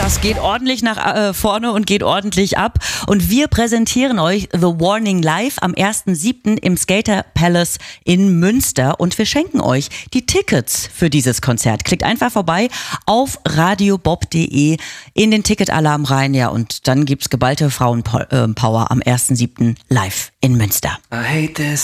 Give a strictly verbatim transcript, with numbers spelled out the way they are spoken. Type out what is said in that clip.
Das geht ordentlich nach äh, vorne und geht ordentlich ab. Und wir präsentieren euch The Warning live am ersten siebten im Skater Palace in Münster. Und wir schenken euch die Tickets für dieses Konzert. Klickt einfach vorbei auf radiobob punkt de in den Ticketalarm rein. Ja, und dann gibt's geballte Frauenpower am ersten siebten live in Münster. I hate this.